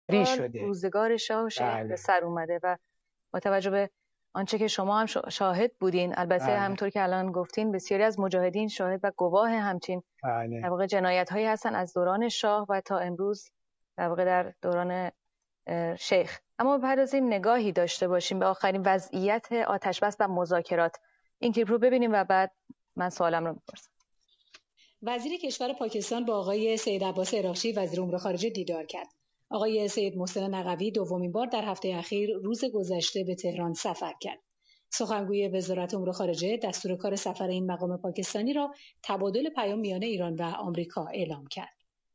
روزگار شاه و شیخ به سر اومده و با توجه به آنچه که شما هم شاهد بودین، البته همونطور که الان گفتین بسیاری از مجاهدین شاهد و گواه همچین در واقع جنایت‌هایی هستن از دوران شاه و تا امروز در واقع در دوران شیخ. اما بپردازیم نگاهی داشته باشیم به آخرین وضعیت آتش بس و مذاکرات. این کلیپ رو ببینیم و بعد من سوالم رو می‌پرسم. وزیر کشور پاکستان با آقای سید عباس عراقچی وزیر امور خارجه دیدار کرد. آقای سید محسن نقوی دومین بار در هفته اخیر روز گذشته به تهران سفر کرد. سخنگوی وزارت امور خارجه دستور کار سفر این مقام پاکستانی را تبادل پیام میان ایران و آمریکا اعلام کرد.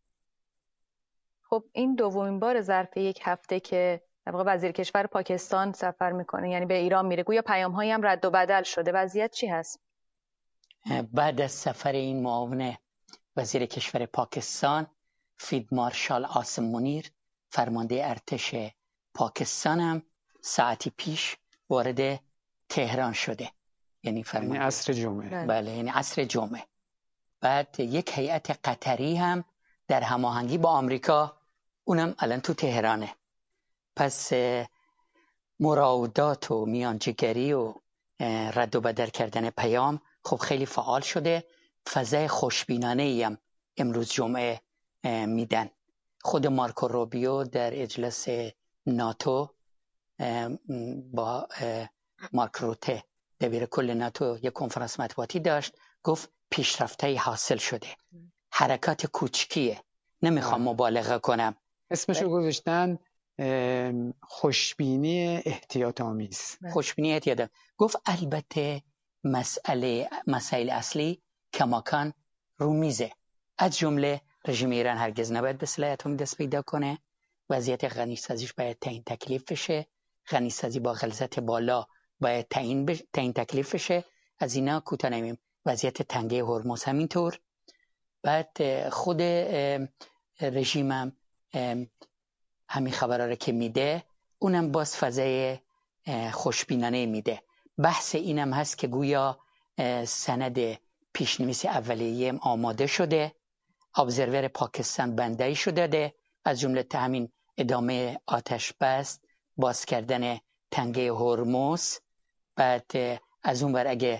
خب این دومین بار ظرف یک هفته که در واقع وزیر کشور پاکستان سفر میکنه، یعنی به ایران میره، گویا پیام‌هایی هم رد و بدل شده. وضعیت چی هست؟ بعد از سفر این معاون وزیر کشور پاکستان، فیلد مارشال عاصم منیر فرمانده ارتش پاکستان هم ساعتی پیش وارد تهران شده، یعنی عصر جمعه. بله، یعنی عصر جمعه. بعد یک هیئت قطری هم در هماهنگی با آمریکا، اونم الان تو تهرانه. پس مراودات و میانجیگری و رد و بدل کردن پیام خب خیلی فعال شده. فضای خوشبینانه‌ای هم امروز جمعه میدن. خود مارکو روبیو در اجلاس ناتو با مارک روته دبیر کل ناتو یک کنفرانس مطبوعاتی داشت، گفت پیشرفت‌هایی حاصل شده، حرکات کوچکیه، نمیخوام مبالغه کنم، اسمشو گذاشتن خوشبینی احتیاط آمیز. خوشبینی احتیاط آمیز. گفت البته مسائل اصلی کماکان رو میزه، از جمله رژیم ایران هرگز نباید به سلاح اتمی دست پیدا کنه، وضعیت غنیسازیش باید تعیین تکلیف بشه، غنیسازی با غلظت بالا باید تعیین تکلیف بشه، از اینا کوتاه نمیم. وضعیت تنگه هرمز همینطور. بعد خود رژیمم همین خبرها رو که میده، اونم باز فضای خوشبینانه میده. بحث اینم هست که گویا سند پیشنویس اولیه آماده شده، ابزرور پاکستان بنده‌ای شده، از جمله همین ادامه آتش بس، باز کردن تنگه هرمز. بعد از اون ور اگه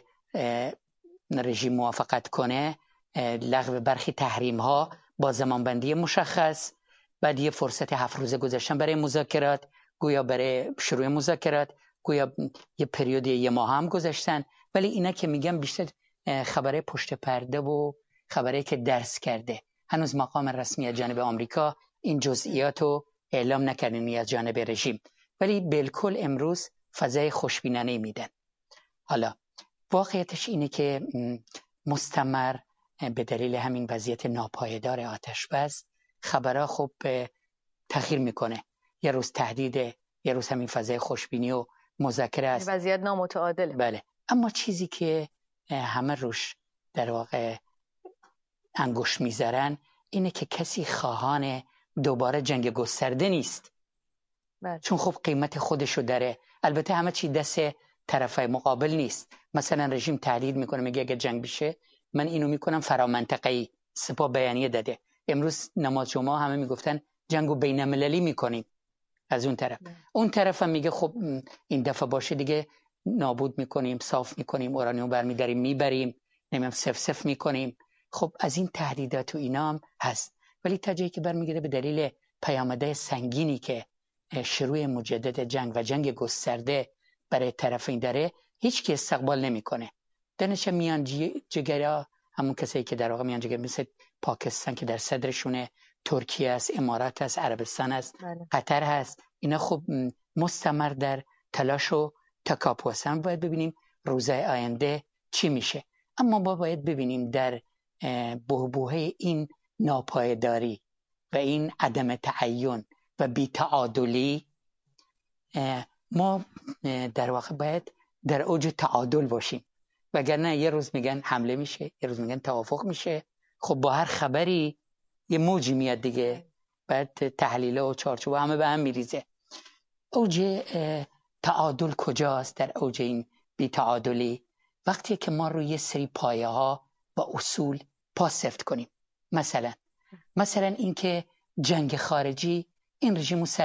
رژیم موافقت کنه، لغو برخی تحریم ها با زمانبندی مشخص. بعد یه فرصت 7 روزه گذاشتن برای مذاکرات، گویا برای شروع مذاکرات، گویا یه پریود 1 ماه هم گذاشتن. ولی اینا که میگم بیشتر خبره پشت پرده و خبره که درس کرده. هنوز مقام رسمی از جانب آمریکا این جزئیات رو اعلام نکردن از جانب رژیم، ولی بالکل امروز فضای خوشبینانه میدن. حالا واقعیتش اینه که مستمر به دلیل همین وضعیت ناپایدار آتش بس خبرها خب تغییر میکنه، یه روز تهدید، یه روز همین فضای خوشبینی و مذاکره است، وضعیت نامتعادله. بله. اما چیزی که همه روش در واقع انگشت میذارن اینه که کسی خواهان دوباره جنگ گسترده نیست. بله. چون خب قیمت خودشو داره. البته همه چی دست طرفای مقابل نیست. مثلا رژیم تهدید میکنه، میگه اگه جنگ بشه من اینو میکنم فرامنطقه‌ای. سپاه بیانیه داده. امروز نماز جمعه همه میگفتن جنگو بین‌المللی میکنیم. از اون طرف اون طرف هم میگه خب این دفعه باشه دیگه نابود میکنیم، صاف میکنیم، اورانیوم برمیداریم میبریم، نمیدونم سف میکنیم. خب از این تهدیدات و اینا هم هست. ولی تا جایی که برمیگرده به دلیل پیامده سنگینی که شروع مجدد جنگ و جنگ گسترده برای طرفین داره، هیچ کی استقبال نمیکنه. دانش میانجیگرا، همون کسایی که در واقع میانجیگر مثل پاکستان که در صدرشونه، ترکیه است، امارات است، عربستان است، قطر هست، اینا خب مستمر در تلاش و تکاپو هستن. باید ببینیم روزهای آینده چی میشه. اما ما باید ببینیم در بحبوحه این ناپایداری و این عدم تعین و بی‌تعادلی، ما در واقع باید در اوج تعادل باشیم، وگرنه یه روز میگن حمله میشه، یه روز میگن توافق میشه. خب با هر خبری یه موجی میاد دیگه، بعد تحلیل و چارچوب همه به هم میریزه. اوج تعادل کجاست در اوج این بی‌تعادلی؟ وقتی که ما روی سری پایه ها و اصول پا سفت کنیم. مثلا اینکه جنگ خارجی این رژیم